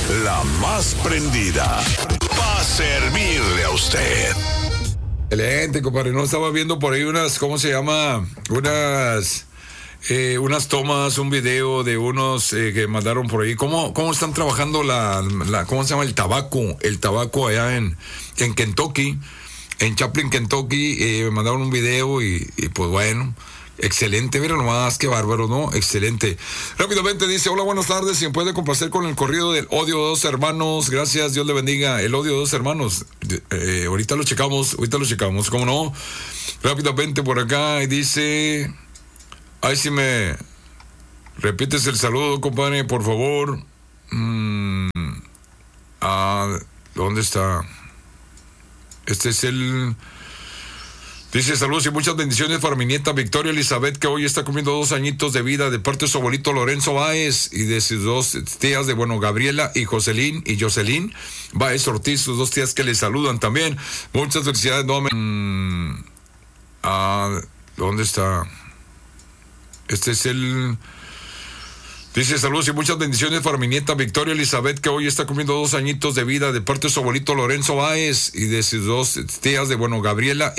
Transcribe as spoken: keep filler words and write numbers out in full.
la más prendida, para servirle a usted. Excelente, compadre. No estaba viendo por ahí unas, ¿cómo se llama? Unas, eh, unas tomas, un video de unos eh, que mandaron por ahí. ¿Cómo, cómo están trabajando la, la, ¿cómo se llama? El tabaco, el tabaco allá en, en Kentucky, en Chaplin, Kentucky. Eh, me mandaron un video y, y pues bueno. Excelente, mira nomás, qué bárbaro, ¿no? Excelente. Rápidamente dice, hola, buenas tardes, si me puede complacer con el corrido del Odio de Dos Hermanos, gracias, Dios le bendiga, el Odio de Dos Hermanos, eh, ahorita lo checamos, ahorita lo checamos, ¿cómo no? Rápidamente por acá, y dice, ay, si me repites el saludo, compadre, por favor. Mm, ah, ¿dónde está? Este es el... Dice, saludos y muchas bendiciones para mi nieta Victoria Elizabeth, que hoy está cumpliendo dos añitos de vida, de parte de su abuelito Lorenzo Báez y de sus dos tías de, bueno, Gabriela y Jocelyn y Jocelyn Báez Ortiz, sus dos tías que le saludan también. Muchas felicidades, no me... Mm, ah, ¿dónde está? Este es el... Dice, saludos y muchas bendiciones para mi nieta Victoria Elizabeth, que hoy está cumpliendo dos añitos de vida, de parte de su abuelito Lorenzo Báez y de sus dos tías de, bueno, Gabriela